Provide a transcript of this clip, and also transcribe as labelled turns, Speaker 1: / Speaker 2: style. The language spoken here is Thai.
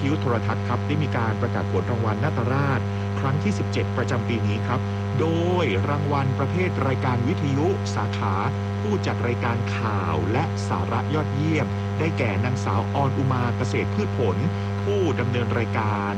Speaker 1: ยุโทรทัศน์ครับได้มีการประกาศผลรางวัลนาตราชครั้งที่17ประจำปีนี้ครับโดยรางวัลประเภทรายการวิทยุสาขาผู้จัดรายการข่าวและสาระยอดเยี่ยมได้แก่นางสาวออนอุมาเกษตรพืชผลผู้ดำเนินรายการ